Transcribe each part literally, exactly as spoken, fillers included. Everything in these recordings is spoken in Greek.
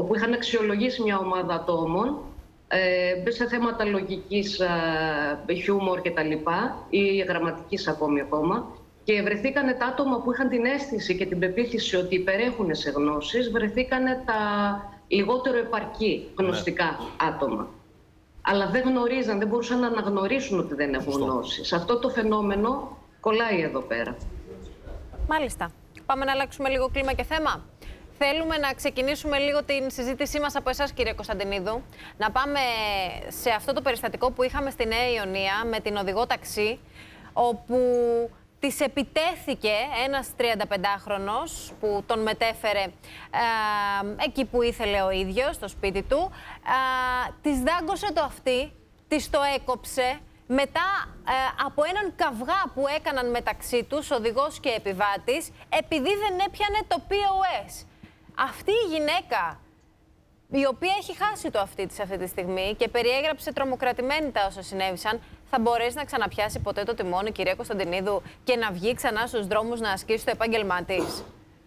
όπου είχαν αξιολογήσει μια ομάδα ατόμων ε, σε θέματα λογικής, ε, χιούμορ κτλ. Ή γραμματικής ακόμη ακόμα. Και βρεθήκανε τα άτομα που είχαν την αίσθηση και την πεποίθηση ότι υπερέχουν σε γνώσεις, βρεθήκανε τα λιγότερο επαρκή γνωστικά ναι. άτομα. Αλλά δεν γνωρίζαν, δεν μπορούσαν να αναγνωρίσουν ότι δεν έχουν γνώσεις. Αυτό το φαινόμενο κολλάει εδώ πέρα. Μάλιστα. Πάμε να αλλάξουμε λίγο κλίμα και θέμα. Θέλουμε να ξεκινήσουμε λίγο την συζήτησή μας από εσάς, κύριε Κωνσταντινίδου. Να πάμε σε αυτό το περιστατικό που είχαμε στη Νέα Ιωνία με την οδηγό ταξί, όπου της επιτέθηκε ένας τριανταπεντάχρονος που τον μετέφερε ε, εκεί που ήθελε ο ίδιος, στο σπίτι του. Ε, της δάγκωσε το αυτί, της το έκοψε. Μετά ε, από έναν καυγά που έκαναν μεταξύ τους, οδηγός και επιβάτης, επειδή δεν έπιανε το πι ο ες. Αυτή η γυναίκα, η οποία έχει χάσει το αυτί της αυτή τη στιγμή και περιέγραψε τρομοκρατημένη τα όσα συνέβησαν, θα μπορέσει να ξαναπιάσει ποτέ το τιμόνι, κυρία Κωνσταντινίδου, και να βγει ξανά στους δρόμους να ασκήσει το επάγγελμά της?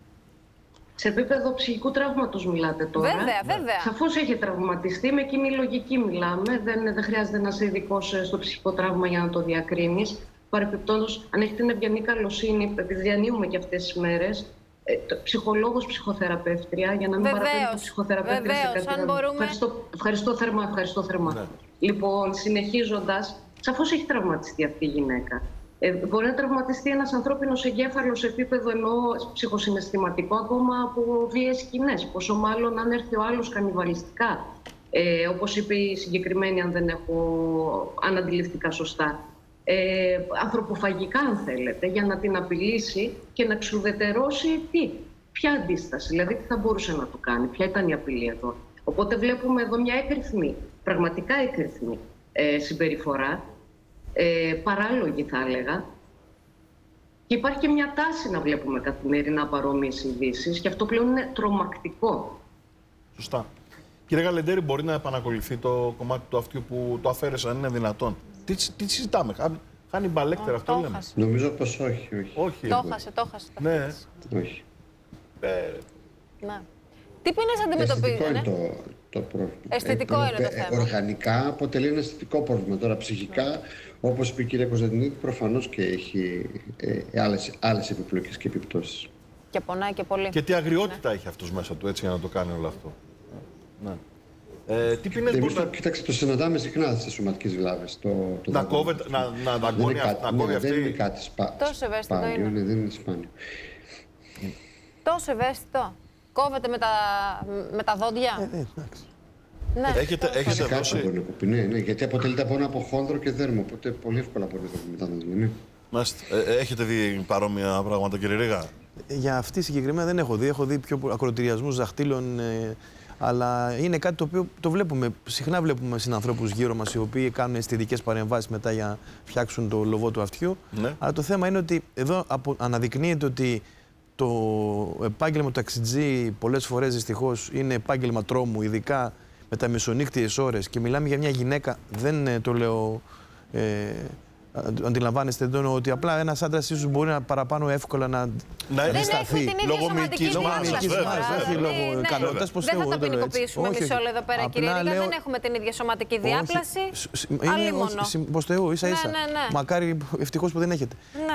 Σε επίπεδο ψυχικού τραύματος μιλάτε τώρα. Βέβαια, βέβαια. Σαφώς έχει τραυματιστεί, με κοινή λογική μιλάμε. Δεν, δεν χρειάζεται να είσαι ειδικός στο ψυχικό τραύμα για να το διακρίνεις. Παρεπιπτόντως, αν έχει την ευγενή καλοσύνη, επειδή διανύουμε και αυτές τις μέρες, ψυχολόγος, ψυχοθεραπεύτρια, για να μην παραπέμπει το ψυχοθεραπεύτρια σε κάτι. Αν μπορούμε... ευχαριστώ, ευχαριστώ θερμά, ευχαριστώ θερμά. Ναι. Λοιπόν, συνεχίζοντας, σαφώς έχει τραυματιστεί αυτή η γυναίκα. Ε, μπορεί να τραυματιστεί ένας ανθρώπινος εγκέφαλος σε επίπεδο εννοώ ψυχοσυναισθηματικό, ακόμα από βίαιες σκηνές. Πόσο μάλλον αν έρθει ο άλλος κανιβαλιστικά, ε, όπως είπε η συγκεκριμένη, αν δεν έχω αν αντιληφθήκα σωστά. Ε, ανθρωποφαγικά, αν θέλετε, για να την απειλήσει και να ξουδετερώσει τι, ποια αντίσταση, δηλαδή τι θα μπορούσε να του κάνει, ποια ήταν η απειλή εδώ. Οπότε βλέπουμε εδώ μια έκρηθμη, πραγματικά έκρηθμη ε, συμπεριφορά, ε, παράλογη θα έλεγα, και υπάρχει και μια τάση να βλέπουμε καθημερινά παρόμοιες ειδήσεις και αυτό πλέον είναι τρομακτικό. Σωστά. Κύριε Γαλεντέρη, μπορεί να επανακολουθεί το κομμάτι του αυτιού που το αφαίρεσε, αν είναι δυνατόν? Τι, τι συζητάμε, χάνει μπαλέκτερα, αυτό λέμε? Νομίζω πως όχι, όχι. όχι το χάσε, το χάσε. Ναι. Όχι. Ε... Ναι. Τι ποινές αντιμετωπίζετε? Αισθητικό είναι το, το πρόβλημα. Αισθητικό ε, είναι το θέμα. Οργανικά αποτελεί ένα αισθητικό πρόβλημα. Τώρα ψυχικά, ναι. όπως είπε η κυρία Κωνσταντινίδη, προφανώς και έχει ε, άλλες, άλλες επιπλοκές και επιπτώσεις. Και πονάει και πολύ. Και τι αγριότητα ναι. έχει αυτός μέσα του, έτσι, για να το κάνει όλο αυτό. Ναι. Ε, τι ποινές μπορεί να... Κοίταξε, το συναντάμε συχνά στις σωματικές βλάβες. Το, το να κόβεται, να, να δαγκώνει ναι, αυτή. Δεν είναι κάτι σπα... Τόσο ευαίσθητο σπάνιο, είναι. είναι. Δεν είναι σπάνιο. Τόσο ευαίσθητο. Κόβεται με τα, με τα δόντια. Ε, ε, εντάξει. Ναι, έχετε, έχετε δώσει... Μπορεί να κοπεί, ναι, ναι, γιατί αποτελείται από ένα από χόνδρο και δέρμα, οπότε πολύ εύκολα μπορεί να κοπεί μετά τα δόντια. Ναι. Ε, έχετε δει παρόμοια πράγματα, κύριε Ρήγα? Για αυτή συγκεκριμένα δεν έχω δει. Έχω δει πιο ακροτηριασμούς δαχτύλων. Ε, αλλά είναι κάτι το οποίο το βλέπουμε. Συχνά βλέπουμε συνανθρώπους γύρω μας οι οποίοι κάνουν αισθητικές παρεμβάσεις μετά για να φτιάξουν το λοβό του αυτιού. Ναι. Αλλά το θέμα είναι ότι εδώ απο, αναδεικνύεται ότι το επάγγελμα του ταξιτζή πολλές φορές δυστυχώς είναι επάγγελμα τρόμου, ειδικά με τα μεσονύκτιες ώρες. Και μιλάμε για μια γυναίκα, δεν το λέω. Ε, Αντιλαμβάνεστε εδώ ότι απλά ένας άντρας ίσως μπορεί να παραπάνω εύκολα να αντισταθεί. Λόγω μυϊκής μάζας, όχι λόγω ικανότητας. Δεν θα τα ποινικοποιήσουμε μισό λεπτό εδώ πέρα, κύριε Ρήγα. Δεν έχουμε την ίδια σωματική διάπλαση. Αλλήμονο. Προς Θεού, ίσα ίσα. Μακάρι, ευτυχώς που δεν έχετε.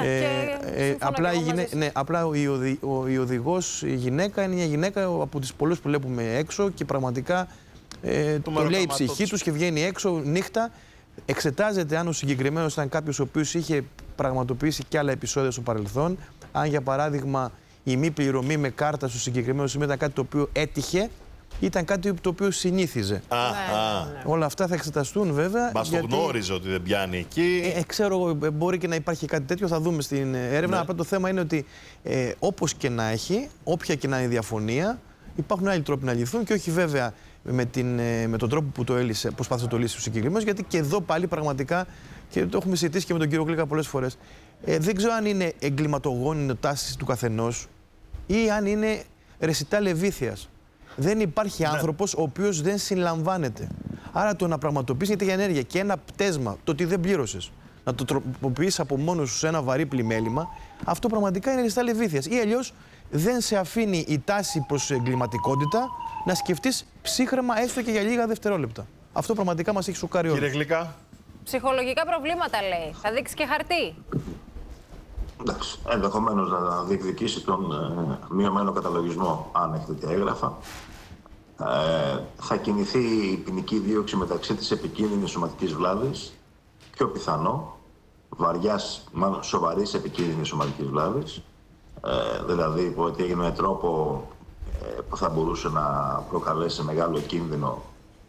Απλά η οδηγός, η γυναίκα είναι μια γυναίκα από τις πολλές που βλέπουμε έξω και πραγματικά το λέει η ψυχή τους και βγαίνει έξω νύχτα. Εξετάζεται αν ο συγκεκριμένος ήταν κάποιος ο οποίος είχε πραγματοποιήσει και άλλα επεισόδια στο παρελθόν. Αν για παράδειγμα η μη πληρωμή με κάρτα στο συγκεκριμένο σημείο ήταν κάτι το οποίο έτυχε, ήταν κάτι το οποίο συνήθιζε. Α, α. Όλα αυτά θα εξεταστούν βέβαια. Μας γιατί... το γνώριζε ότι δεν πιάνει εκεί. Ε, ε, ξέρω, μπορεί και να υπάρχει κάτι τέτοιο, θα δούμε στην έρευνα. Ναι. Απλά το θέμα είναι ότι ε, όπως και να έχει, όποια και να είναι η διαφωνία, υπάρχουν άλλοι τρόποι να λυθούν και όχι βέβαια με, την, με τον τρόπο που το έλυσε, προσπάθησε να το λύσει ο συγκεκριμένος, γιατί και εδώ πάλι πραγματικά, και το έχουμε συζητήσει και με τον κύριο Γλίκα πολλές φορές, ε, δεν ξέρω αν είναι εγκληματογόνη τάση του καθενός ή αν είναι ρεσιτάλ ευήθειας. Δεν υπάρχει ναι. άνθρωπος ο οποίος δεν συλλαμβάνεται. Άρα το να πραγματοποιήσει για ενέργεια και ένα πτέσμα, το ότι δεν πλήρωσες, να το τροποποιήσεις από μόνος σου σε ένα βαρύ πλημέλημα, αυτό πραγματικά είναι ρεσιτάλ ευήθειας. Ή αλλιώς δεν σε αφήνει η τάση προς εγκληματικότητα να σκεφτείς ψύχραιμα έστω και για λίγα δευτερόλεπτα. Αυτό πραγματικά μας έχει σοκάρει όλους. Κύριε Γλυκά. Ψυχολογικά προβλήματα λέει. Θα δείξει και χαρτί. Εντάξει, ενδεχομένως να διεκδικήσει τον ε, μειωμένο καταλογισμό, αν έχει τέτοια έγγραφα. Ε, θα κινηθεί η ποινική δίωξη μεταξύ της επικίνδυνης σωματικής βλάβης, πιο πιθανό, βαριάς, μάλλον σοβαρής επικίνδυνης σωματικής βλάβης, ε, δηλαδή ότι έγινε με τρόπο ε, που θα μπορούσε να προκαλέσει μεγάλο κίνδυνο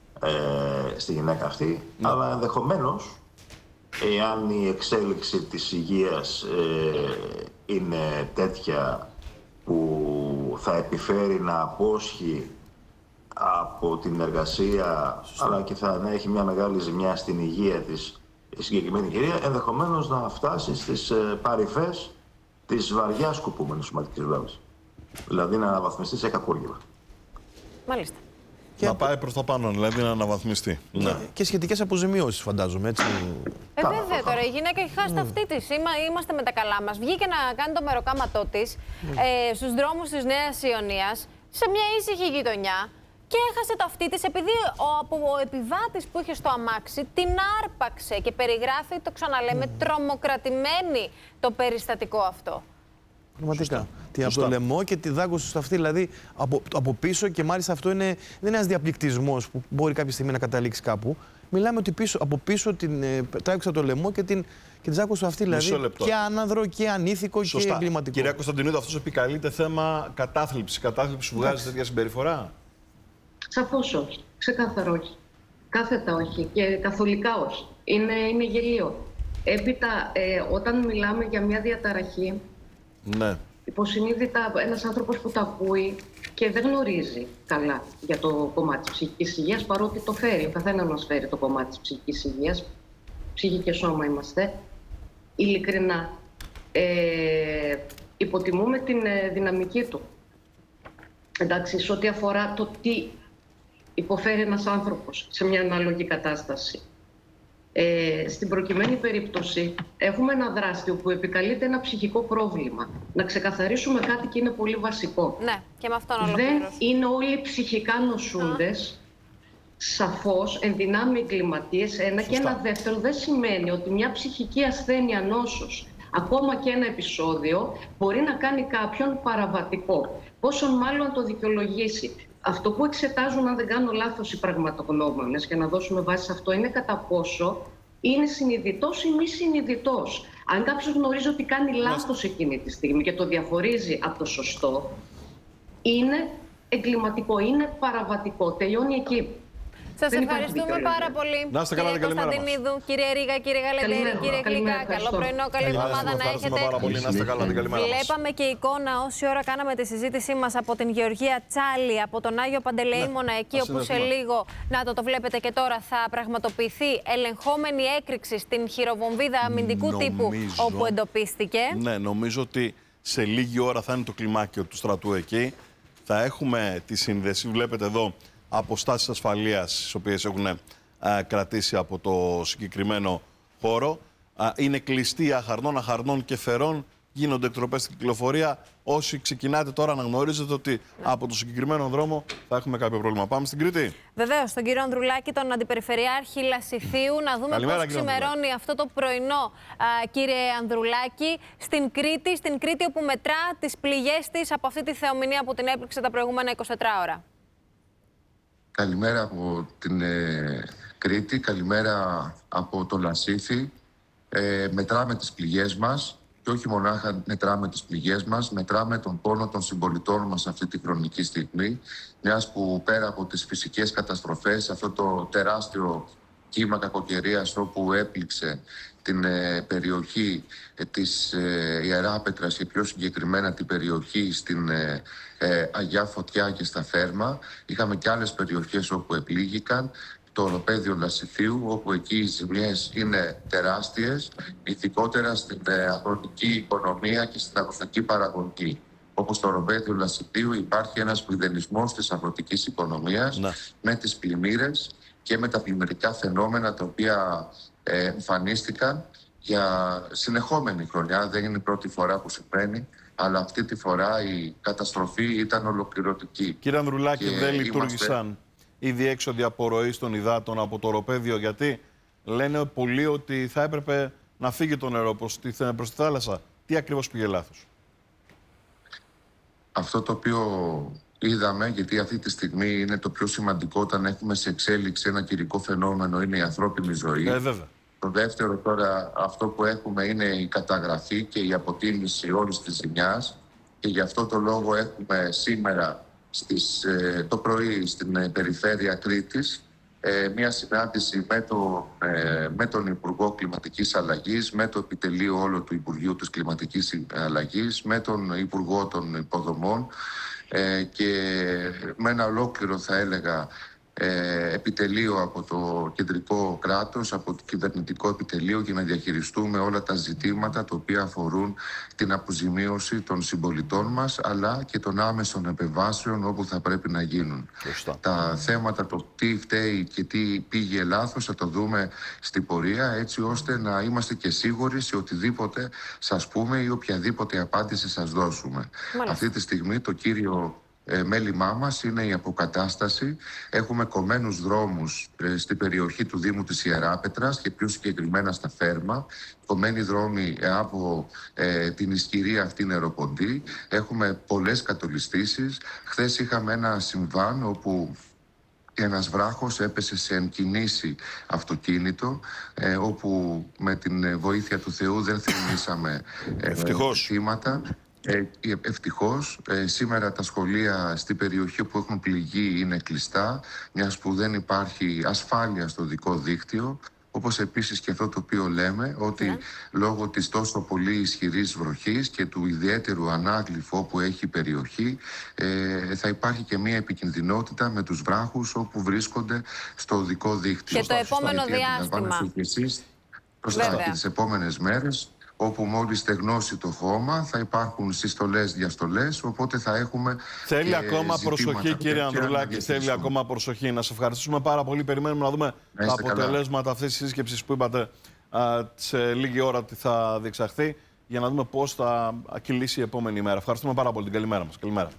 ε, στη γυναίκα αυτή, ναι. Αλλά ενδεχομένως, εάν η εξέλιξη της υγείας ε, είναι τέτοια που θα επιφέρει να απόσχει από την εργασία, Σωστή. αλλά και θα να έχει μια μεγάλη ζημιά στην υγεία της η συγκεκριμένη κυρία, ενδεχομένως να φτάσει στις ε, παρυφές της βαριά σκουπούμενης σωματικής βλάβης. Δηλαδή να αναβαθμιστεί σε κακούργημα. Μάλιστα. Να πάει προς τα πάνω, δηλαδή να αναβαθμιστεί. Και, ναι. και σχετικές αποζημιώσεις, φαντάζομαι, έτσι. Ε, βέβαια τώρα, η γυναίκα έχει χάσει mm. αυτή της. Είμα, είμαστε με τα καλά μας. Βγήκε να κάνει το μεροκάματό της mm. ε, στους δρόμους της Νέας Ιωνίας, σε μια ήσυχη γειτονιά, και έχασε το αυτή της επειδή ο, ο επιβάτης που είχε στο αμάξι την άρπαξε και περιγράφει, το ξαναλέμε, mm. τρομοκρατημένη το περιστατικό αυτό. Πραγματικά. Τη από το λαιμό και τη δάγκωσε στο αυτή, δηλαδή από, από πίσω, και μάλιστα αυτό είναι, δεν είναι ένας διαπληκτισμός που μπορεί κάποια στιγμή να καταλήξει κάπου. Μιλάμε ότι πίσω, από πίσω την ε, τράβηξε το λαιμό και την και δάγκωσε στο αυτή, δηλαδή και άναδρο και ανήθικο Σωστά. και εγκληματικό. Κυρία Κωνσταντινίδου, αυτός επικαλείται θέμα κατάθλιψης. Κατάθλιψη που βγάζει τέτοια συμπεριφορά. Σαφώς όχι. Ξεκάθαρο όχι. Κάθετα όχι. Και καθολικά όχι. Είναι, είναι γελίο. Έπειτα, ε, όταν μιλάμε για μια διαταραχή, ναι. υποσυνείδητα ένας άνθρωπος που τα ακούει και δεν γνωρίζει καλά για το κομμάτι της ψυχικής υγείας, παρότι το φέρει, ο καθένας μας φέρει το κομμάτι της ψυχικής υγείας, ψυχή και σώμα είμαστε, ειλικρινά ε, υποτιμούμε την ε, δυναμική του. Εντάξει, σε ό,τι αφορά το τι υποφέρει ένας άνθρωπος σε μια ανάλογη κατάσταση. Ε, στην προκειμένη περίπτωση έχουμε ένα δράστιο που επικαλείται ένα ψυχικό πρόβλημα. Να ξεκαθαρίσουμε κάτι και είναι πολύ βασικό. Ναι, και με αυτόν δεν είναι όλοι ψυχικά νοσούντες, σαφώς ενδυνάμει εγκληματίες. Ένα Σωστά. Και ένα δεύτερο δεν σημαίνει ότι μια ψυχική ασθένεια, νόσος, ακόμα και ένα επεισόδιο, μπορεί να κάνει κάποιον παραβατικό. Πόσο μάλλον να το δικαιολογήσει. Αυτό που εξετάζουν, αν δεν κάνω λάθος, οι πραγματογνώμονες, για να δώσουμε βάση σε αυτό, είναι κατά πόσο είναι συνειδητός ή μη συνειδητός. Αν κάποιος γνωρίζει ότι κάνει λάθος εκείνη τη στιγμή και το διαχωρίζει από το σωστό, είναι εγκληματικό, είναι παραβατικό. Τελειώνει εκεί. Σας ευχαριστούμε πάρα πολύ. Να είστε καλά, κύριε Κωνσταντινίδου, κύριε Ρίγα, κύριε Γαλεντέρη, κύριε Γλυκά. Καλό πρωινό, καλή εβδομάδα να έχετε. Πάρα πολύ. Να είστε καλά, την καλημέρα μας. Βλέπαμε και εικόνα όση ώρα κάναμε τη συζήτησή μας από την Γεωργία Τσάλη, από τον Άγιο Παντελεήμονα, ναι, εκεί όπου σε λίγο, να το, το βλέπετε και τώρα, θα πραγματοποιηθεί ελεγχόμενη έκρηξη στην χειροβομβίδα αμυντικού νομίζω, τύπου όπου εντοπίστηκε. Ναι, νομίζω ότι σε λίγη ώρα θα είναι το κλιμάκιο του στρατού εκεί. Θα έχουμε τη σύνδεση, βλέπετε εδώ, αποστάσεις ασφαλείας, τις οποίες έχουν α, κρατήσει από το συγκεκριμένο χώρο. Α, είναι κλειστή αχαρνών, αχαρνών και φερών. Γίνονται εκτροπές στην κυκλοφορία. Όσοι ξεκινάτε τώρα να γνωρίζετε ότι ναι. από το συγκεκριμένο δρόμο θα έχουμε κάποιο πρόβλημα. Πάμε στην Κρήτη. Βεβαίως, τον κύριο Ανδρουλάκη, τον Αντιπεριφερειάρχη Λασιθίου. Να δούμε Καλημέρα, πώς ξημερώνει αυτό το πρωινό, α, κύριε Ανδρουλάκη, στην Κρήτη, στην Κρήτη όπου μετρά τις πληγές της από αυτή τη θεομηνία που την έπληξε τα προηγούμενα εικοσιτέσσερις ώρα. Καλημέρα από την ε, Κρήτη, καλημέρα από το Λασίθι. Ε, μετράμε τις πληγές μας και όχι μονάχα μετράμε τις πληγές μας, μετράμε τον πόνο των συμπολιτών μας αυτή τη χρονική στιγμή, μιας που πέρα από τις φυσικές καταστροφές, αυτό το τεράστιο κύμα κακοκαιρίας όπου έπληξε την ε, περιοχή ε, της ε, Ιεράπετρας και πιο συγκεκριμένα την περιοχή στην ε, ε, Αγιά Φωτιά και στα Φέρμα. Είχαμε και άλλες περιοχές όπου επλήγηκαν, το οροπέδιο Λασιθίου, όπου εκεί οι ζημιές είναι τεράστιες, ειδικότερα στην ε, αγροτική οικονομία και στην αγροτική παραγωγή. Όπως το οροπέδιο Λασιθίου υπάρχει ένας πληθυνισμός της αγροτικής οικονομίας να. με τις πλημμύρες και με τα πλημμυρικά φαινόμενα τα οποία εμφανίστηκαν για συνεχόμενη χρονιά. Δεν είναι η πρώτη φορά που συμβαίνει αλλά αυτή τη φορά η καταστροφή ήταν ολοκληρωτική. Κύριε Ανδρουλάκη, Και δεν είμαστε... λειτουργήσαν οι διέξοδοι απορροής των υδάτων από το οροπέδιο, γιατί λένε πολλοί ότι θα έπρεπε να φύγει το νερό προς τη, προς τη θάλασσα. Τι ακριβώς πήγε λάθος? Αυτό το οποίο είδαμε, γιατί αυτή τη στιγμή είναι το πιο σημαντικό όταν έχουμε σε εξέλιξη ένα καιρικό φαινόμενο, είναι η ανθρώπινη ζωή. Ε, βέβαια. Το δεύτερο τώρα, αυτό που έχουμε είναι η καταγραφή και η αποτίμηση όλης της ζημιάς, και γι' αυτό το λόγο έχουμε σήμερα στις, το πρωί στην περιφέρεια Κρήτης μια συνάντηση με, το, με τον Υπουργό Κλιματικής Αλλαγής, με το επιτελείο όλο του Υπουργείου της Κλιματικής Αλλαγής, με τον Υπουργό των Υποδομών και με ένα ολόκληρο, θα έλεγα, Ε, επιτελείο από το κεντρικό κράτος, από το κυβερνητικό επιτελείο, για να διαχειριστούμε όλα τα ζητήματα τα οποία αφορούν την αποζημίωση των συμπολιτών μας, αλλά και των άμεσων επεμβάσεων όπου θα πρέπει να γίνουν. Φωστά. Τα θέματα, το τι φταίει και τι πήγε λάθος, θα το δούμε στην πορεία, έτσι ώστε να είμαστε και σίγουροι σε οτιδήποτε σας πούμε ή οποιαδήποτε απάντηση σας δώσουμε. Μάλιστα. Αυτή τη στιγμή το κύριο Ε, μέλημά μας είναι η αποκατάσταση. Έχουμε κομμένους δρόμους ε, στην περιοχή του Δήμου της Ιεράπετρας και πιο συγκεκριμένα στα Φέρμα. Κομμένοι δρόμοι ε, από ε, την ισχυρή αυτή νεροποντή. Έχουμε πολλές κατολιστήσεις. Χθες είχαμε ένα συμβάν όπου ένας βράχος έπεσε σε εγκινήσει αυτοκίνητο, ε, όπου με την βοήθεια του Θεού δεν θυμήσαμε ε, θύματα. Ε, ευτυχώς, ε, σήμερα τα σχολεία στην περιοχή που έχουν πληγεί είναι κλειστά, μιας που δεν υπάρχει ασφάλεια στο δικό δίκτυο. Όπως επίσης και αυτό το οποίο λέμε, ότι ναι. λόγω της τόσο πολύ ισχυρής βροχής και του ιδιαίτερου ανάγλυφου που έχει η περιοχή, ε, θα υπάρχει και μια επικινδυνότητα με τους βράχους όπου βρίσκονται στο δικό δίκτυο. Και το επόμενο διάστημα. Σωστά, και τις επόμενες μέρες, όπου μόλις στεγνώσει το χώμα θα υπάρχουν συστολές, διαστολές, οπότε θα έχουμε. Θέλει ε, ακόμα προσοχή, κύριε Ανδρουλάκη, θέλει ακόμα προσοχή. Να σε ευχαριστήσουμε πάρα πολύ. Περιμένουμε να δούμε να τα αποτελέσματα καλά. αυτής της σύσκεψης που είπατε α, σε λίγη ώρα τι θα διεξαχθεί, για να δούμε πώς θα κυλήσει η επόμενη ημέρα. Ευχαριστούμε πάρα πολύ. Την καλημέρα μας. Καλημέρα.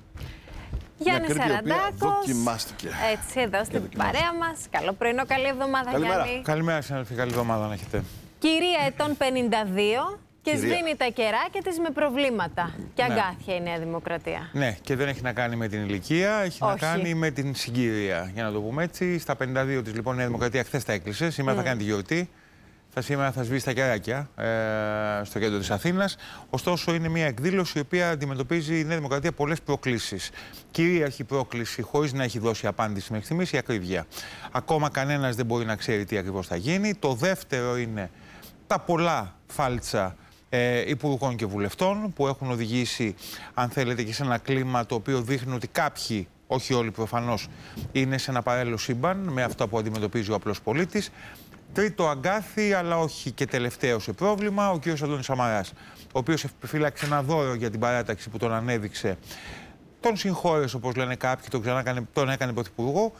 Γιάννη Σαραντάκος, δοκιμάστηκε. Έτσι, εδώ στην παρέα μας. Καλό πρωινό, καλή εβδομάδα, καλημέρα. Γιάννη. Καλημέρα, συνάδελφοι. Καλή εβδομάδα να έχετε. Κυρία ετών πενήντα δύο. Και Κυρία. σβήνει τα κεράκια της με προβλήματα. Και αγκάθια η Νέα Δημοκρατία. Ναι, και δεν έχει να κάνει με την ηλικία, έχει Όχι. να κάνει με την συγκυρία. Για να το πούμε έτσι, στα πενήντα δύο της λοιπόν η Νέα Δημοκρατία χθες τα έκλεισε. Σήμερα mm. θα κάνει τη γιορτή. Θα σήμερα θα σβήσει τα κεράκια ε, στο κέντρο της Αθήνας. Ωστόσο, είναι μια εκδήλωση η οποία αντιμετωπίζει η Νέα Δημοκρατία πολλές προκλήσεις. Κυρίαρχη πρόκληση, χωρίς να έχει δώσει απάντηση μέχρι στιγμής, η ακρίβεια. Ακόμα κανένας δεν μπορεί να ξέρει τι ακριβώς θα γίνει. Το δεύτερο είναι τα πολλά φάλτσα Ε, υπουργών και βουλευτών που έχουν οδηγήσει, αν θέλετε, και σε ένα κλίμα το οποίο δείχνει ότι κάποιοι, όχι όλοι προφανώς, είναι σε ένα παράλληλο σύμπαν με αυτά που αντιμετωπίζει ο απλός πολίτης. Τρίτο αγκάθι, αλλά όχι και τελευταίο σε πρόβλημα, ο κ. Αντώνης Σαμαράς, ο οποίος φύλαξε ένα δώρο για την παράταξη που τον ανέδειξε. Τον συγχώρεσε, όπως λένε κάποιοι, τον, ξανά, τον έκανε πρωθυπουργό.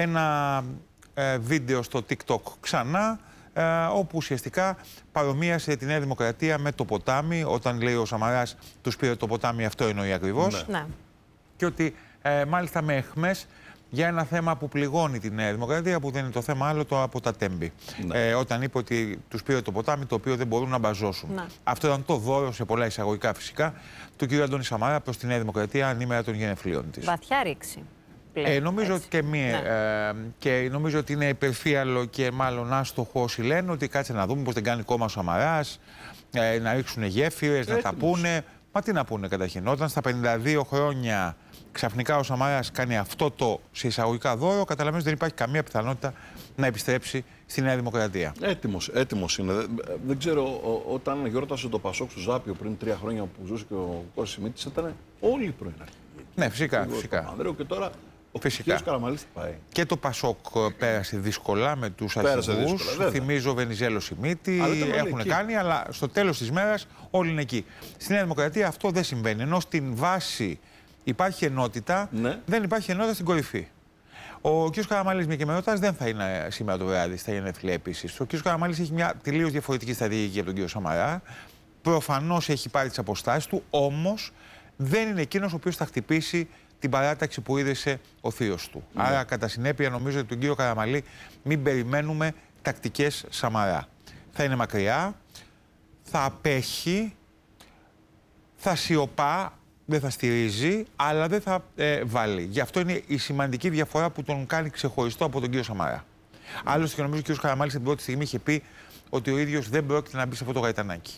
Ένα ε, βίντεο στο TikTok ξανά, Uh, όπου ουσιαστικά παρομοίασε τη Νέα Δημοκρατία με το ποτάμι. Όταν λέει ο Σαμαράς τους πήρε το ποτάμι, αυτό εννοεί ακριβώς. Ναι. Και ότι ε, μάλιστα με αιχμές για ένα θέμα που πληγώνει τη Νέα Δημοκρατία, που δεν είναι το θέμα άλλο, το από τα τέμπη. Ναι. Ε, όταν είπε ότι τους πήρε το ποτάμι το οποίο δεν μπορούν να μπαζώσουν. Ναι. Αυτό ήταν το δώρο, σε πολλά εισαγωγικά φυσικά, του κ. Αντώνη Σαμαρά προς τη Νέα Δημοκρατία ανήμερα των γενεθλίων της. Βαθιά ρήξη. Ε, νομίζω ότι και, μία, ναι. ε, και νομίζω ότι είναι υπερφύαλο και μάλλον άστοχο όσοι λένε ότι κάτσε να δούμε πώς δεν κάνει κόμμα ο Σαμαράς, ε, να ρίξουν γέφυρες, να τα πούνε. Μα τι να πούνε καταρχήν, όταν στα πενήντα δύο χρόνια ξαφνικά ο Σαμαράς κάνει αυτό το σε εισαγωγικά δώρο, καταλαβαίνεις ότι δεν υπάρχει καμία πιθανότητα να επιστρέψει στη Νέα Δημοκρατία. Έτοιμος, έτοιμος είναι. Δεν, δεν ξέρω, ο, όταν γιόρτασε το Πασόκ στο Ζάπιο πριν τρία χρόνια που ζούσε και ο Κώστας Σιμίτης, ήταν όλοι οι πρωινάρχοι. Ναι, φυσικά. φυσικά. Και τώρα ο Φυσικά. Καραμανλής πάει. Και το Πασόκ πέρασε δύσκολα με τους αρχηγούς. Θυμίζω Βενιζέλο Σιμίτη, έχουν εκεί. κάνει, αλλά στο τέλος της μέρας όλοι είναι εκεί. Στη Νέα Δημοκρατία αυτό δεν συμβαίνει. Ενώ στην βάση υπάρχει ενότητα, ναι. δεν υπάρχει ενότητα στην κορυφή. Ο κ. Καραμανλής, μια και με ρωτάς, δεν θα είναι σήμερα το βράδυ στα γενέθλια επίσης. Ο κ. Καραμανλής έχει μια τελείως διαφορετική στρατηγική από τον κ. Σαμαρά. προφανώς έχει πάρει τις αποστάσεις του, όμως δεν είναι εκείνος ο οποίος θα χτυπήσει την παράταξη που ίδρυσε ο θείος του. Ναι. Άρα, κατά συνέπεια, νομίζω ότι τον κύριο Καραμανλή μην περιμένουμε τακτικές Σαμαρά. Θα είναι μακριά, θα απέχει, θα σιωπά, δεν θα στηρίζει, αλλά δεν θα ε, βάλει. Γι' αυτό είναι η σημαντική διαφορά που τον κάνει ξεχωριστό από τον κύριο Σαμαρά. Mm. Άλλωστε, και νομίζω ο κύριος Καραμανλής στην πρώτη στιγμή είχε πει ότι ο ίδιος δεν πρόκειται να μπει σε αυτό το γαϊτανάκι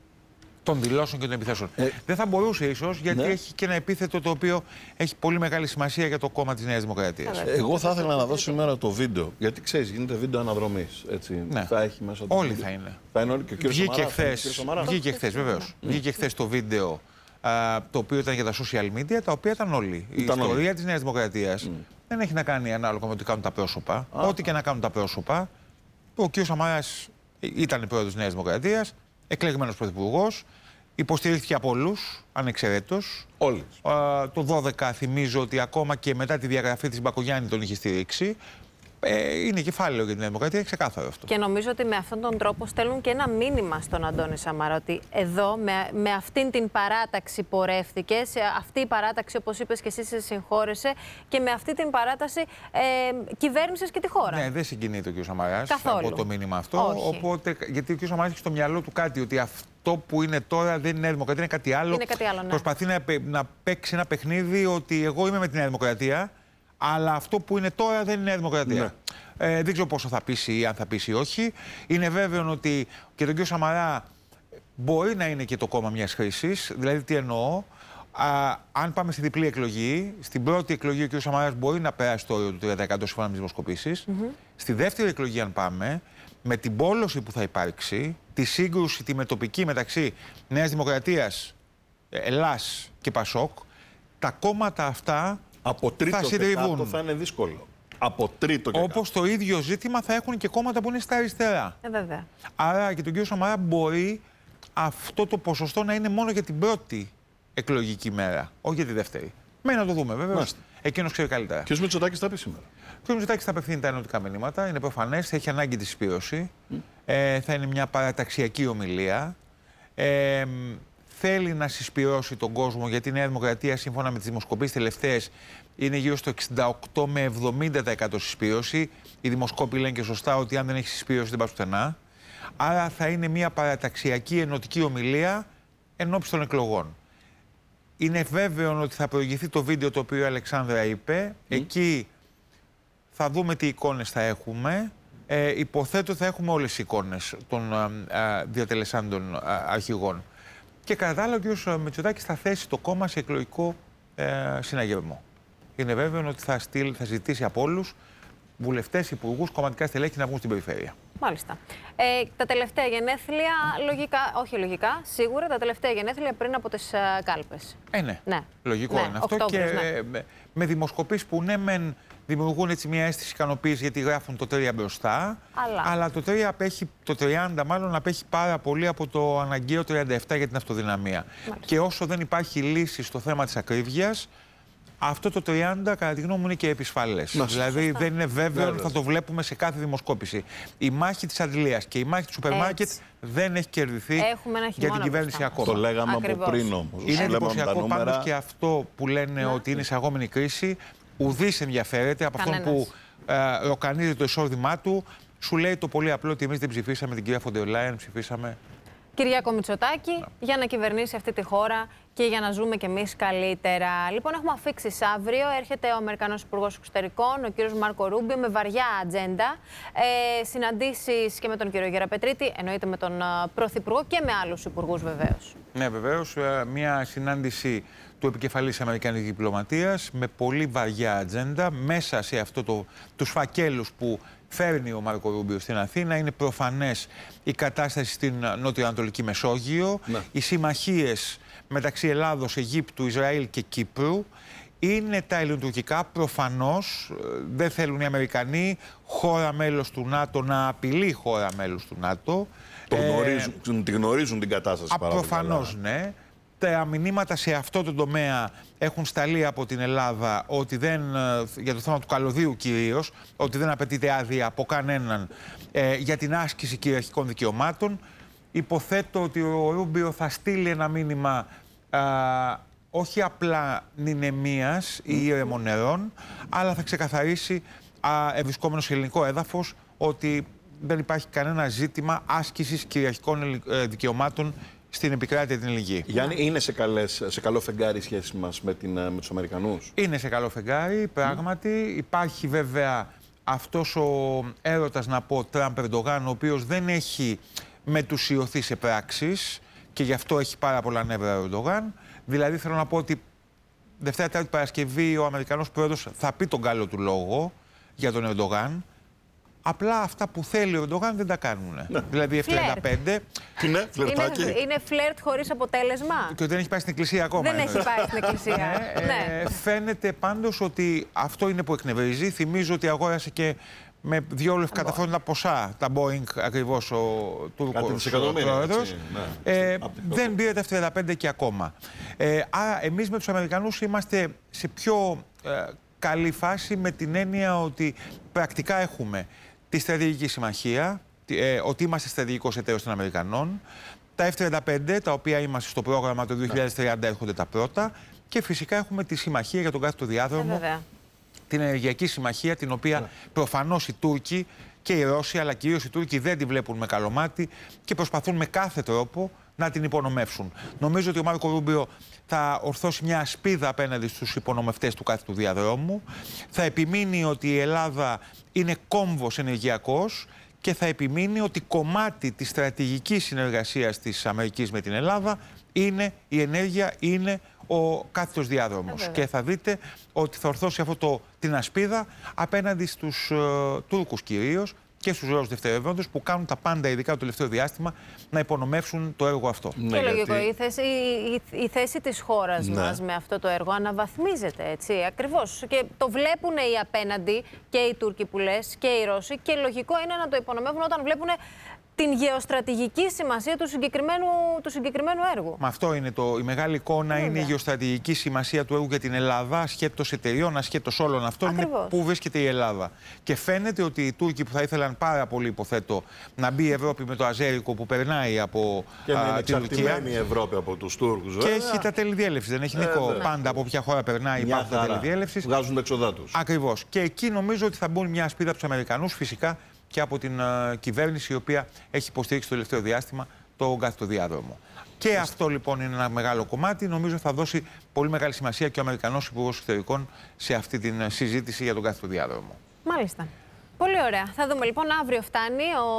των δηλώσεων και των επιθέσεων. Ε, δεν θα μπορούσε ίσως, γιατί ναι. έχει και ένα επίθετο το οποίο έχει πολύ μεγάλη σημασία για το κόμμα της Νέας Δημοκρατίας. Εγώ θα ήθελα να δώσω σήμερα το βίντεο, γιατί ξέρεις, γίνεται βίντεο αναδρομής. Έτσι. Ναι. Θα έχει μέσα το όλοι βίντεο. θα είναι. Θα είναι όλοι και ο κύριος Βγήκε Σαμαράς. Βγήκε χθες, βεβαίως. Mm. Βγήκε χθες το βίντεο α, το οποίο ήταν για τα social media, τα οποία ήταν όλοι. Ήταν η ιστορία όλοι. της Νέας Δημοκρατίας mm. δεν έχει να κάνει ανάλογα με ό,τι κάνουν τα πρόσωπα. Ah. Ό,τι και να κάνουν τα πρόσωπα. Ο κύριος Σαμαράς ήταν πρόεδρος της Νέας Δημοκρατίας, εκλεγμένος πρωθυπουργός. Υποστηρίχθηκε από όλους, ανεξαιρέτως. Όλοι. Το δώδεκα θυμίζω ότι ακόμα και μετά τη διαγραφή της Μπακογιάννη τον είχε στηρίξει. Ε, είναι κεφάλαιο για την Δημοκρατία, ξεκάθαρο αυτό. Και νομίζω ότι με αυτόν τον τρόπο στέλνουν και ένα μήνυμα στον Αντώνη Σαμαρά ότι εδώ με, με αυτήν την παράταξη πορεύτηκε, σε αυτή η παράταξη, όπως είπες και εσύ, σε συγχώρεσε και με αυτή την παράταση ε, κυβέρνησες και τη χώρα. Ναι, δεν συγκινείται ο κ. Σαμαράς Καθόλου. από το μήνυμα αυτό. Όχι. Οπότε, γιατί ο κ. Σαμαράς έχει στο μυαλό του κάτι, ότι αυτό που είναι τώρα δεν είναι Νέα Δημοκρατία, είναι κάτι άλλο. Είναι κάτι άλλο, ναι. Προσπαθεί να, να παίξει ένα παιχνίδι ότι εγώ είμαι με τη Νέα Δημοκρατία. Αλλά αυτό που είναι τώρα δεν είναι Νέα Δημοκρατία. Ναι. Ε, δεν ξέρω πόσο θα πείσει ή αν θα πείσει ή όχι. Είναι βέβαιο ότι και τον κύριο Σαμαρά μπορεί να είναι και το κόμμα μιας χρήσης. Δηλαδή, τι εννοώ. Α, αν πάμε στη διπλή εκλογή, στην πρώτη εκλογή ο κύριος Σαμαράς μπορεί να περάσει το όριο του τριάντα τοις εκατό σύμφωνα με τις δημοσκοπήσεις. Mm-hmm. Στη δεύτερη εκλογή, αν πάμε, με την πόλωση που θα υπάρξει, τη σύγκρουση τη μετοπική μεταξύ Νέας Δημοκρατίας, Ελλάς και Πασόκ, τα κόμματα αυτά. Από τρίτο θα και κάτω θα είναι δύσκολο. Από τρίτο και Όπως το ίδιο ζήτημα θα έχουν και κόμματα που είναι στα αριστερά. Ε, βέβαια. Άρα και τον κύριο Σαμαρά μπορεί αυτό το ποσοστό να είναι μόνο για την πρώτη εκλογική μέρα, όχι για τη δεύτερη. Μένει να το δούμε, βέβαια. Εκείνος ξέρει καλύτερα. Ποιος Μητσοτάκης θα πει σήμερα? Ο κ. Μητσοτάκης θα απευθύνει τα ενωτικά μηνύματα. Είναι προφανές, θα έχει ανάγκη τη συσπήρωση. Mm. Ε, θα είναι μια παραταξιακή ομιλία. Ε, θέλει να συσπηρώσει τον κόσμο, γιατί η Νέα Δημοκρατία, σύμφωνα με τις δημοσκοπήσεις τελευταίες, είναι γύρω στο εξήντα οκτώ με εβδομήντα τοις εκατό συσπήρωση. Οι δημοσκόποι λένε και σωστά ότι αν δεν έχει συσπήρωση δεν πας πουθενά. Άρα θα είναι μια παραταξιακή ενωτική ομιλία ενώπιση των εκλογών. Είναι βέβαιο ότι θα προηγηθεί το βίντεο το οποίο η Αλεξάνδρα είπε. Mm. Εκεί θα δούμε τι εικόνες θα έχουμε. Ε, υποθέτω θα έχουμε όλες τις εικόνες των ε, ε, διατελεσάντων ε, αρχηγών. Και κατά τα άλλα, ο κ. Μητσοτάκης θα θέσει το κόμμα σε εκλογικό ε, συναγερμό. Είναι βέβαιο ότι θα, στείλ, θα ζητήσει από όλους βουλευτές, υπουργούς, κομματικά στελέχη να βγουν στην περιφέρεια. Μάλιστα. Ε, τα τελευταία γενέθλια, λογικά, όχι λογικά, σίγουρα τα τελευταία γενέθλια πριν από τις uh, κάλπες. Ε, ναι. ναι. Λογικό ναι, είναι αυτό. Οκτώβριος, και ναι. ε, με, με δημοσκοπήσεις που ναι, μεν δημιουργούν έτσι μια αίσθηση ικανοποίηση γιατί γράφουν το τρία μπροστά. Αλλά, αλλά το, τρία απέχει, το τριάντα μάλλον απέχει πάρα πολύ από το αναγκαίο τριάντα επτά για την αυτοδυναμία. Μάλιστα. Και όσο δεν υπάρχει λύση στο θέμα της ακρίβειας, αυτό το τριάντα κατά τη γνώμη μου είναι και επισφαλές. Δηλαδή δεν είναι βέβαιο ότι θα το βλέπουμε σε κάθε δημοσκόπηση. Η μάχη της αντλίας και η μάχη του σούπερ μάρκετ δεν έχει κερδιθεί για την κυβέρνηση ακόμα. Το λέγαμε Ακριβώς. από πριν όμως. Είναι εντυπωσιακό πάντως και αυτό που λένε ναι. ότι είναι εισαγόμενη κρίση. Ουδής ενδιαφέρεται από αυτόν που ε, ροκανίζει το εισόδημά του. Σου λέει το πολύ απλό ότι εμείς δεν ψηφίσαμε την κυρία Φοντερ Λάιεν, ψηφίσαμε. Κυριάκο Μητσοτάκη, να. για να κυβερνήσει αυτή τη χώρα και για να ζούμε κι εμείς καλύτερα. Λοιπόν, έχουμε αφήξεις αύριο. Έρχεται ο Αμερικανός Υπουργός Εξωτερικών, ο κύριος Μάρκο Ρούμπιο, με βαριά ατζέντα. Ε, συναντήσεις και με τον κύριο Γεραπετρίτη, εννοείται με τον Πρωθυπουργό και με άλλους υπουργούς βεβαίως. Ναι, βεβαίως. Μια συνάντηση του επικεφαλής Αμερικανικής διπλωματίας με πολύ βαριά ατζέντα μέσα σε αυτό το, τους φακέλους που φέρνει ο Μάρκο Ρούμπιο στην Αθήνα. Είναι προφανές η κατάσταση στην νότιο-ανατολική Μεσόγειο, ναι. οι συμμαχίες μεταξύ Ελλάδος, Αιγύπτου, Ισραήλ και Κύπρου. Είναι τα ελληνοτουρκικά, προφανώς δεν θέλουν οι Αμερικανοί χώρα μέλος του ΝΑΤΟ να απειλεί χώρα μέλος του ΝΑΤΟ. Το γνωρίζουν, ε, τη γνωρίζουν την κατάσταση πάρα πολύ. Προφανώς ναι. Τα μηνύματα σε αυτό το τομέα έχουν σταλεί από την Ελλάδα ότι δεν, για το θέμα του καλωδίου κυρίως, ότι δεν απαιτείται άδεια από κανέναν ε, για την άσκηση κυριαρχικών δικαιωμάτων. υποθέτω ότι ο Ρούμπιο θα στείλει ένα μήνυμα α, όχι απλά νηνεμίας ή ηρεμονερών, αλλά θα ξεκαθαρίσει ευρισκόμενο σε ελληνικό έδαφος ότι δεν υπάρχει κανένα ζήτημα άσκησης κυριαρχικών δικαιωμάτων στην επικράτεια την ελληνική. Γιάννη, είναι σε, καλές, σε καλό φεγγάρι η σχέση μας με, την, με τους Αμερικανούς? Είναι σε καλό φεγγάρι, πράγματι. Mm. Υπάρχει βέβαια αυτός ο έρωτας, να πω, Τραμπ-Ερντογάν, ο οποίος δεν έχει μετουσιωθεί σε πράξεις και γι' αυτό έχει πάρα πολλά νεύρα ο Ερντογάν. Δηλαδή θέλω να πω ότι Δευτέρα, Τετάρτη, Παρασκευή ο Αμερικανός πρόεδρος θα πει τον καλό του λόγο για τον Ερντογάν. Απλά αυτά που θέλει ο Ερντογάν δεν τα κάνουν. Ναι. Δηλαδή εφ τριάντα πέντε. Τι είναι, φλερτάκι. Είναι, είναι φλερτ χωρίς αποτέλεσμα. Και ότι δεν έχει πάει στην εκκλησία ακόμα. Δεν έχει πάει στην εκκλησία. ναι, ναι. Ε, φαίνεται πάντως ότι αυτό είναι που εκνευρίζει. Θυμίζω ότι αγόρασε και με δύο λευκαταφρόνητα ποσά τα Boeing ακριβώς ο Τούρκος πρόεδρος. Ναι. Ε, δεν πήρε τα εφ τριάντα πέντε και ακόμα. Ε, άρα εμείς με τους Αμερικανούς είμαστε σε πιο ε, καλή φάση με την έννοια ότι πρακτικά έχουμε τη στρατηγική συμμαχία, ε, ότι είμαστε στρατηγικός εταίρος των Αμερικανών, τα εφ τριάντα πέντε, τα οποία είμαστε στο πρόγραμμα το δύο χιλιάδες τριάντα, έρχονται τα πρώτα, και φυσικά έχουμε τη συμμαχία για τον κάθετο διάδρομο, ε, την ενεργειακή συμμαχία, την οποία ναι. προφανώς οι Τούρκοι και οι Ρώσοι, αλλά κυρίως οι Τούρκοι δεν τη βλέπουν με καλό μάτι και προσπαθούν με κάθε τρόπο να την υπονομεύσουν. Νομίζω ότι ο Μάρκο Ρούμπιο θα ορθώσει μια ασπίδα απέναντι στους υπονομευτές του κάθετου διαδρόμου, θα επιμείνει ότι η Ελλάδα είναι κόμβος ενεργειακός και θα επιμείνει ότι κομμάτι της στρατηγικής συνεργασίας της Αμερικής με την Ελλάδα είναι η ενέργεια, είναι ο κάθετος διάδρομος. Και θα δείτε ότι θα ορθώσει αυτό το, την ασπίδα απέναντι στους uh, Τούρκους κυρίως και στους Ρώσους δευτερεύοντες που κάνουν τα πάντα, ειδικά το τελευταίο διάστημα, να υπονομεύσουν το έργο αυτό. Ναι, και λογικό, γιατί... η, θέση, η, η θέση της χώρας ναι. μας με αυτό το έργο αναβαθμίζεται, έτσι, ακριβώς. Και το βλέπουν οι απέναντι, και οι Τούρκοι που λες, και οι Ρώσοι, και λογικό είναι να το υπονομεύουν όταν βλέπουν την γεωστρατηγική σημασία του συγκεκριμένου, του συγκεκριμένου έργου. Με αυτό είναι το, η μεγάλη εικόνα. Βέβαια. Είναι η γεωστρατηγική σημασία του έργου για την Ελλάδα, ασχέτως εταιριών, ασχέτως όλων αυτών. Ακριβώς. Είναι πού βρίσκεται η Ελλάδα. Και φαίνεται ότι οι Τούρκοι που θα ήθελαν πάρα πολύ, υποθέτω, να μπει η Ευρώπη με το αζέρικο που περνάει από και α, είναι την Τουρκία. η Ευρώπη από τους Τούρκους. Και έχει τα τέλη διέλευσης. Δεν έχει νικό. Ε, πάντα από ποια χώρα περνάει υπάρχουν τα τέλη διέλευσης. Βγάζουν τα εξοδά τους. Ακριβώς. Και εκεί νομίζω ότι θα μπουν μια ασπίδα από τους Αμερικανούς, φυσικά, και από την uh, κυβέρνηση, η οποία έχει υποστηρίξει το τελευταίο διάστημα το κάθετο διάδρομο. Και Είστε. αυτό λοιπόν είναι ένα μεγάλο κομμάτι. Νομίζω θα δώσει πολύ μεγάλη σημασία και ο Αμερικανός Υπουργός Εξωτερικών σε αυτή τη συζήτηση για τον κάθετο διάδρομο. Μάλιστα. Πολύ ωραία. Θα δούμε λοιπόν, αύριο φτάνει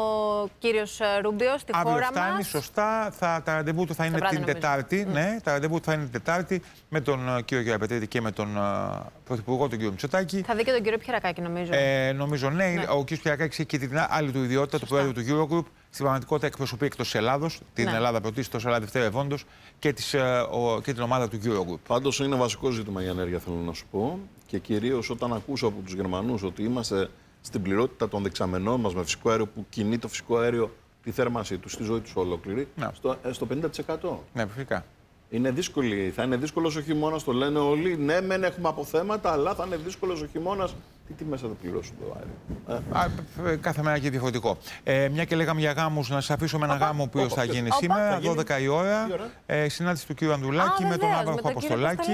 ο κύριος Ρούμπιο στη αύριο χώρα μας. Αύριο φτάνει, σωστά. Θα, τα ραντεβού του θα είναι την Τετάρτη. Mm. Ναι, τα ραντεβού του θα είναι την Τετάρτη με τον uh, κύριο Γεραπετρίτη και με τον uh, Πρωθυπουργό, τον κύριο Μητσοτάκη. Θα δει και τον κύριο Πιερακάκη, νομίζω. Ε, νομίζω ναι. ναι. Ο κύριος Πιερακάκης έχει και την άλλη του ιδιότητα, του Προέδρου του Eurogroup. Στην πραγματικότητα εκπροσωπεί εκτός της Ελλάδος, την ναι. Ελλάδα πρωτίστως, αλλά δευτερεύοντος, και, και την ομάδα του Eurogroup. Πάντως είναι βασικό ζήτημα η ενέργεια, θέλω να σου πω. Και κυρίως όταν ακούσω από τους Γερμανούς ότι είμαστε στην πληρότητα των δεξαμενών μας με φυσικό αέριο, που κινεί το φυσικό αέριο τη θέρμανσή του στη ζωή του ολόκληρη, ναι. στο, στο πενήντα τοις εκατό. Ναι, φυσικά. Είναι δύσκολη, θα είναι δύσκολος ο χειμώνας, το λένε όλοι. Ναι, μεν έχουμε αποθέματα, αλλά θα είναι δύσκολος ο χειμώνας. Τι τιμές θα το πληρώσουν το αέριο. Ε? Κάθε μέρα και διαφορετικό. Ε, μια και λέγαμε για γάμους, να σας αφήσω με ένα γάμο ο οποίος θα γίνει Οπα. σήμερα, θα γίνει... δώδεκα η ώρα. Ε, συνάντηση του κ. Ανδρουλάκη Α, με τον Άβραχο Αποστολάκη.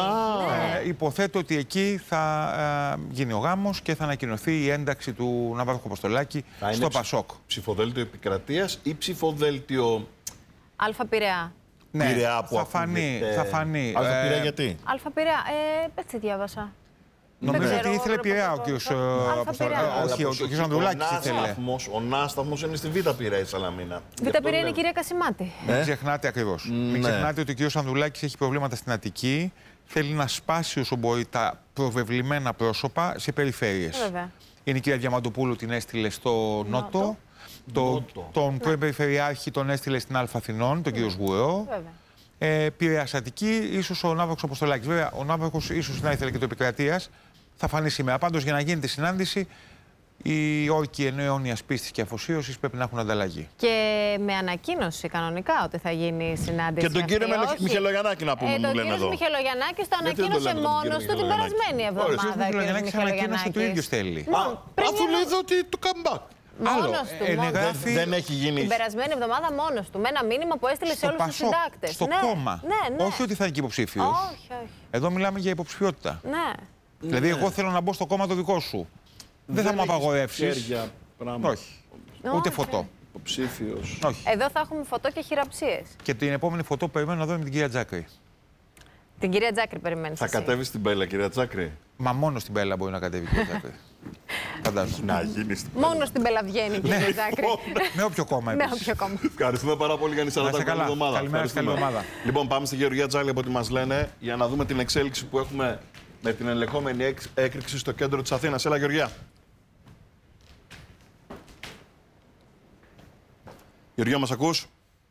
Ε, υποθέτω ότι εκεί θα ε, γίνει ο γάμος και θα ανακοινωθεί η ένταξη του Ναύαρχου Αποστολάκη θα στο Πασόκ. Ψηφοδέλτιο επικρατείας ή ψηφοδέλτιο Αλφα Πειραιά? Ναι, Πειραιά που θα φανεί. Θα φανεί. Αλφα Πειραιά γιατί? Αλφα Πειραιά, ε, έτσι διάβασα. Νομίζω ότι ήθελε Πειραιά ο κ. Όχι, ο κ. Ανδρουλάκης ήθελε. Ο ναύσταθμος είναι στη Β' Πειραιά η Σαλαμίνα. Β' Πειραιά είναι η κυρία Κασιμάτη. Μην ξεχνάτε ακριβώς. Μην ξεχνάτε ότι ο κ. Ανδρουλάκης έχει προβλήματα στην Αττική. Θέλει να σπάσει όσο μπορεί τα προβεβλημένα πρόσωπα σε περιφέρειες. Είναι η κυρία Διαμαντοπούλου, την έστειλε στο Νότο. Το, τον πρώην Περιφερειάρχη τον έστειλε στην Αλφα Αθηνών, τον κύριο Σγουρό. Ε, Πειραιάς Αττική, ίσως ο Ναύαρχος Αποστολάκης. Βέβαια, ο Ναύαρχος ίσως να ήθελε και το επικρατείας. Θα φανεί σήμερα. Πάντως, για να γίνεται συνάντηση, οι όρκοι εννοαιώνιας πίστης και αφοσίωσης πρέπει να έχουν ανταλλαγή. Και με ανακοίνωση κανονικά ότι θα γίνει η συνάντηση. Και τον κύριο Μιχελογιαννάκη να πούμε, ε, μου λένε εδώ. Ο κύριος Μιχελογιαννάκης το ανακοίνωσε μόνος του την περασμένη εβδομάδα. Ο κύριος Μιχελογιαννάκης ανακοίνωσε το ίδιο θέλει. Αφού λέει εδώ ότι το comeback. Μόνος του. Ε, μόνος. γράφει... Δεν, δεν έχει γίνει. Την περασμένη εβδομάδα μόνος του. Με ένα μήνυμα που έστειλε σε όλους τους συντάκτες. Στο ναι, κόμμα. Ναι, ναι. Όχι ότι θα είναι υποψήφιος. Όχι, όχι. Εδώ μιλάμε για υποψηφιότητα. Ναι. Δηλαδή, εγώ θέλω να μπω στο κόμμα το δικό σου. Δεν, δεν θα μου απαγορεύσεις. Όχι. Ούτε φωτό. Υποψήφιος. Όχι. Εδώ θα έχουμε φωτό και χειραψίες. Και την επόμενη φωτό που περιμένω να δω είναι την κυρία Τζάκρη. Την κυρία Τζάκρη περιμένεις. Θα κατέβει στην Μπέλα, κυρία Τζάκρη. Μα μόνο στην Μπέλα μπορεί να κατέβει η κυρία Τζάκρη. Φαντάζομαι. Να γίνει στην Μπέλα. Μόνο στην Μπέλα βγαίνει η κυρία Τζάκρη. Με όποιο κόμμα Με επίσης. όποιο κόμμα. Ευχαριστούμε πάρα πολύ για την σαράντα καλή εβδομάδα. Καλημέρα, καλή εβδομάδα. Λοιπόν, πάμε στη Γεωργία Τζάλη από ό,τι μας λένε για να δούμε την εξέλιξη που έχουμε με την ελεγχόμενη έκρηξη στο κέντρο της Αθήνας. Έλα, Γεωργία. Γεωργία, μας ακούς?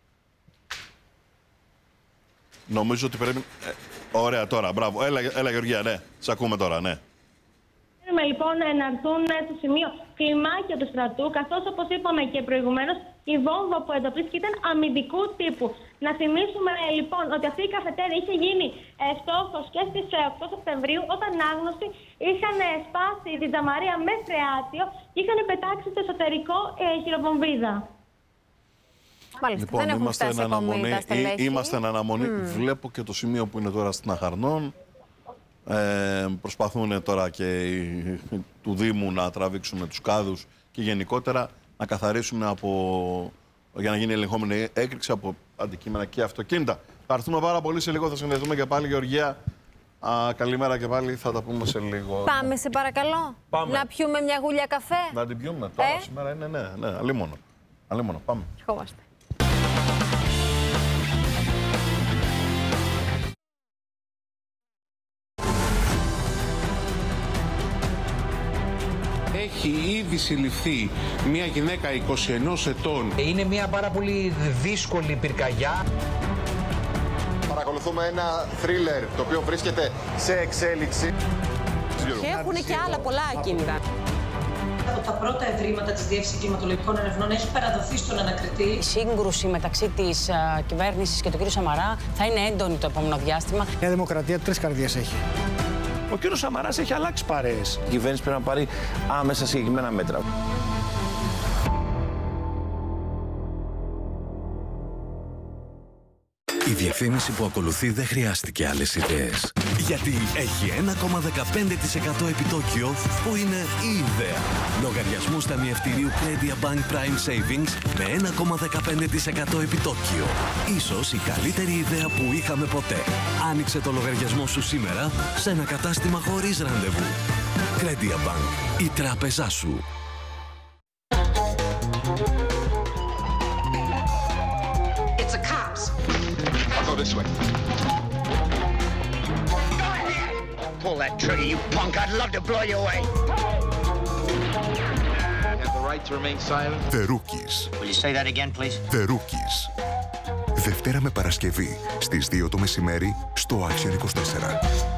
Νομίζω ότι πρέπει... Ε, ωραία τώρα, μπράβο. Έλα, έλα Γεωργία, ναι. Σ' ακούμε τώρα, ναι. Θέλουμε λοιπόν να έρθουν στο σημείο κλιμάκια του στρατού, καθώς όπως είπαμε και προηγουμένως, η βόμβα που εντοπίστηκε ήταν αμυντικού τύπου. Να θυμίσουμε λοιπόν ότι αυτή η καφετέρια είχε γίνει στόχος και στις οκτώ Σεπτεμβρίου, όταν άγνωστοι είχαν σπάσει την τζαμαρία με φρεάτιο και είχαν πετάξει στο εσωτερικό ε, χειροβομβίδα. Μάλιστα, Λοιπόν, δεν είμαστε εν αναμονή. Είμαστε εν αναμονή. Mm. Βλέπω και το σημείο που είναι τώρα στην Αχαρνών. Ε, προσπαθούν τώρα και οι, του Δήμου να τραβήξουν τους κάδους και γενικότερα να καθαρίσουν από, για να γίνει ελεγχόμενη έκρηξη από αντικείμενα και αυτοκίνητα. Ευχαριστούμε πάρα πολύ. Σε λίγο θα συνδεθούμε και πάλι, Γεωργία. Α, καλημέρα και πάλι. Θα τα πούμε σε λίγο. Πάμε, σε παρακαλώ. Πάμε. Να πιούμε μια γουλιά καφέ. Να την πιούμε τώρα. Ε? Σήμερα είναι, ναι, ναι, αλίμονο. Αλίμονο. Πάμε. Ερχόμαστε. Έχει ήδη συλληφθεί μια γυναίκα είκοσι ενός ετών. Είναι μια πάρα πολύ δύσκολη πυρκαγιά. Παρακολουθούμε ένα θρίλερ το οποίο βρίσκεται σε εξέλιξη. Και έχουν και άλλα πολλά ακίνητα. Από τα πρώτα ευρήματα της Διεύθυνσης Κλιματολογικών Ερευνών έχει παραδοθεί στον ανακριτή. Η σύγκρουση μεταξύ της uh, κυβέρνησης και του κ. Σαμαρά θα είναι έντονη το επόμενο διάστημα. Η Δημοκρατία τρεις καρδιές έχει. Ο κύριος Σαμαράς έχει αλλάξει παρέες. Η κυβέρνηση πρέπει να πάρει άμεσα συγκεκριμένα μέτρα. Η διαφήμιση που ακολουθεί δεν χρειάστηκε άλλες ιδέες. Γιατί έχει ένα κόμμα δεκαπέντε τοις εκατό επιτόκιο που είναι η ιδέα. Λογαριασμούς ταμιευτηρίου Credit Bank Prime Savings με ένα κόμμα δεκαπέντε τοις εκατό επιτόκιο. Ίσως η καλύτερη ιδέα που είχαμε ποτέ. Άνοιξε το λογαριασμό σου σήμερα σε ένα κατάστημα χωρίς ραντεβού. Credit Bank, η τράπεζά σου. It's a cops. I'll go this way. Go ahead. Pull that trigger, you punk. I'd love to blow you away. Have the right to remain silent. The Rookies. Will you say that again, please? The Rookies. Δευτέρα με Παρασκευή στις δύο το μεσημέρι στο Action είκοσι τέσσερα.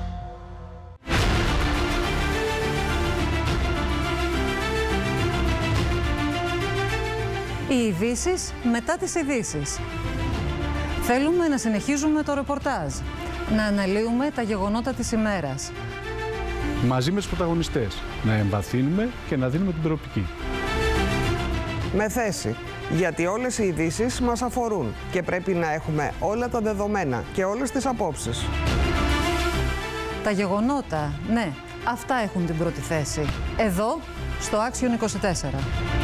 Οι ειδήσεις μετά τις ειδήσεις. Θέλουμε να συνεχίζουμε το ρεπορτάζ, να αναλύουμε τα γεγονότα της ημέρας. Μαζί με τους πρωταγωνιστές, να εμβαθύνουμε και να δίνουμε την προοπτική. Με θέση, γιατί όλες οι ειδήσεις μας αφορούν και πρέπει να έχουμε όλα τα δεδομένα και όλες τις απόψεις. Τα γεγονότα, ναι, αυτά έχουν την πρώτη θέση. Εδώ, στο Action είκοσι τέσσερα.